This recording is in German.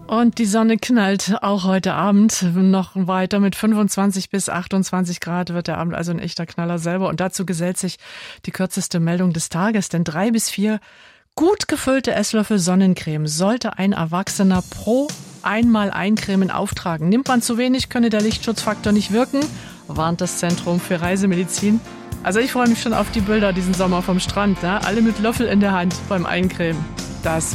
Und die Sonne knallt auch heute Abend noch weiter mit 25 bis 28 Grad wird der Abend also ein echter Knaller selber. Und dazu gesellt sich die kürzeste Meldung des Tages, denn 3 bis 4 gut gefüllte Esslöffel Sonnencreme sollte ein Erwachsener pro einmal eincremen auftragen. Nimmt man zu wenig, könne der Lichtschutzfaktor nicht wirken, warnt das Zentrum für Reisemedizin. Also ich freue mich schon auf die Bilder diesen Sommer vom Strand, ne? Alle mit Löffel in der Hand beim Eincremen. Das